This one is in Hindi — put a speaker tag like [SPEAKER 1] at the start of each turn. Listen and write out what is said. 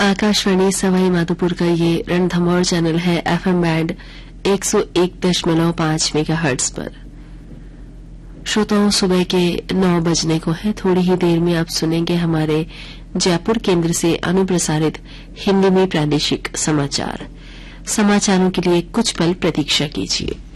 [SPEAKER 1] आकाशवाणी सवाई माधोपुर का ये रणथंभौर चैनल है एफएम बैंड 101.5 मेगाहर्ट्ज पर। श्रोताओं, सुबह के 9 बजने को है। थोड़ी ही देर में आप सुनेंगे हमारे जयपुर केंद्र से अनुप्रसारित हिंदी में प्रादेशिक समाचार। समाचारों के लिए कुछ पल प्रतीक्षा कीजिए।